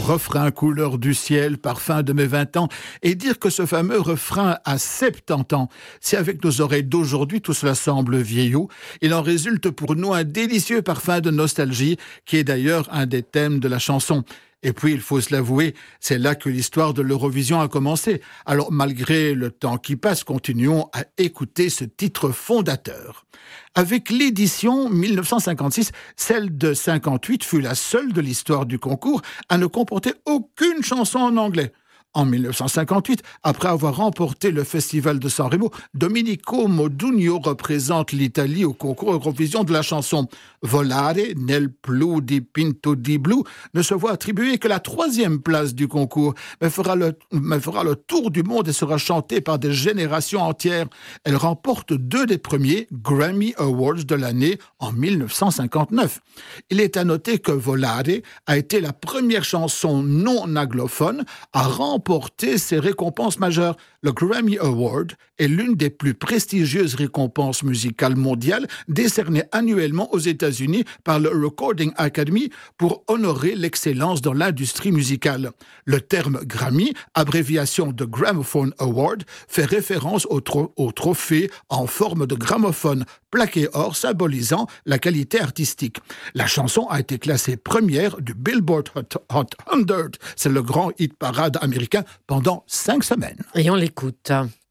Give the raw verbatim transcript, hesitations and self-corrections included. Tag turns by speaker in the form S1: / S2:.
S1: Refrain couleur du ciel, parfum de mes vingt ans, et dire que ce fameux refrain a soixante-dix ans. Si avec nos oreilles d'aujourd'hui tout cela semble vieillot, il en résulte pour nous un délicieux parfum de nostalgie, qui est d'ailleurs un des thèmes de la chanson. Et puis, il faut se l'avouer, c'est là que l'histoire de l'Eurovision a commencé. Alors, malgré le temps qui passe, continuons à écouter ce titre fondateur. Avec l'édition mille neuf cent cinquante-six, celle de cinquante-huit fut la seule de l'histoire du concours à ne comporter aucune chanson en anglais. En mille neuf cent cinquante-huit, après avoir remporté le festival de San Remo, Domenico Modugno représente l'Italie au concours Eurovision de la chanson. Volare nel blu dipinto di blu ne se voit attribuer que la troisième place du concours, mais fera, le, mais fera le tour du monde et sera chantée par des générations entières. Elle remporte deux des premiers Grammy Awards de l'année en mille neuf cent cinquante-neuf. Il est à noter que Volare a été la première chanson non anglophone à remporter remporter ses récompenses majeures. Le Grammy Award est l'une des plus prestigieuses récompenses musicales mondiales décernées annuellement aux États-Unis par le Recording Academy pour honorer l'excellence dans l'industrie musicale. Le terme Grammy, abréviation de Gramophone Award, fait référence au, tro- au trophée en forme de gramophone plaqué or symbolisant la qualité artistique. La chanson a été classée première du Billboard Hot, Hot cent, c'est le grand hit parade américain, pendant cinq semaines.
S2: Et on l'écoute.